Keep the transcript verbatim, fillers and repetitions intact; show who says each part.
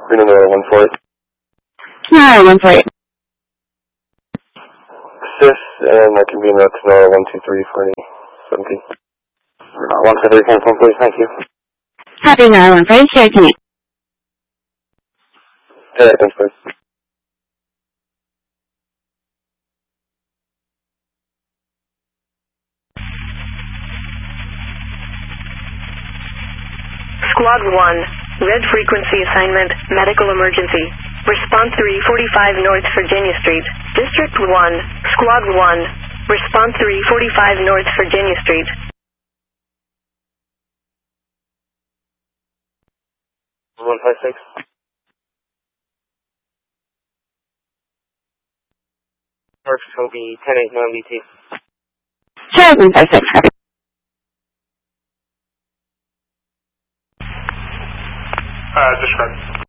Speaker 1: Reno one four eight.
Speaker 2: Sonora one four eight.
Speaker 1: Assist, and I can be in route to Sonora one two three for any seventeen. Uh, one two three, confirm please, thank you.
Speaker 2: Copy, Sonora one four eight, share ten eight.
Speaker 1: Yeah, thanks please.
Speaker 3: Squad one, red frequency assignment, medical emergency. Response three forty-five North Virginia Street. District one, Squad one, response three forty-five North Virginia Street.
Speaker 1: one five six. First will be ten eight nine B T.
Speaker 2: Sure, one five six.
Speaker 1: Uh, describe.